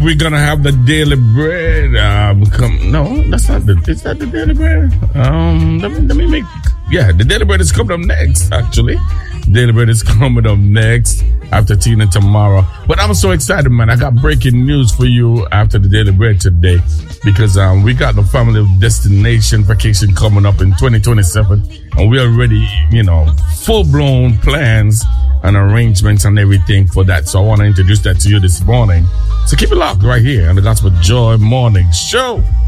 we're gonna have the Daily Bread. No, that's not the. Is that the Daily Bread? Let me make. Yeah, the Daily Bread is coming up next. Actually, Daily Bread is coming up next after Tina tomorrow. But I'm so excited, man! I got breaking news for you after the Daily Bread today, because we got the Family Destination vacation coming up in 2027, and we already, full-blown plans and arrangements and everything for that. So I want to introduce that to you this morning. So keep it locked right here on the Gospel Joy Morning Show.